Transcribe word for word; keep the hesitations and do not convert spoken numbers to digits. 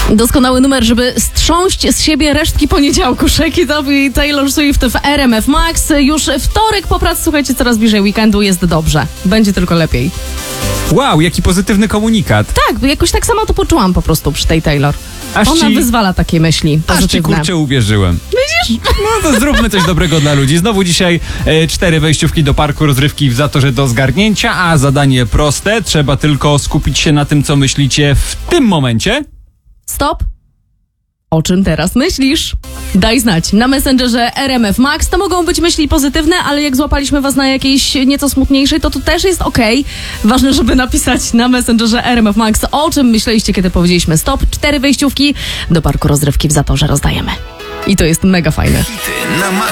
Doskonały numer, żeby strząść z siebie resztki poniedziałku. Shake It Up i Taylor Swift w R M F Max. Już wtorek po pracy, słuchajcie, coraz bliżej weekendu, jest dobrze. Będzie tylko lepiej. Wow, jaki pozytywny komunikat. Tak, jakoś tak samo to poczułam po prostu przy tej Taylor. Aż Ona ci, wyzwala takie myśli aż ci pozytywne. kurczę uwierzyłem. Widzisz? No to zróbmy coś dobrego dla ludzi. Znowu dzisiaj e, cztery wejściówki do parku rozrywki w Zatorze do zgarnięcia, a zadanie proste. Trzeba tylko skupić się na tym, co myślicie w tym momencie. Stop. O czym teraz myślisz? Daj znać. Na Messengerze R M F Max to mogą być myśli pozytywne, ale jak złapaliśmy was na jakiejś nieco smutniejszej, to to też jest okej. Ważne, żeby napisać na Messengerze R M F Max, o czym myśleliście, kiedy powiedzieliśmy stop. Cztery wejściówki do parku rozrywki w Zatorze rozdajemy. I to jest mega fajne.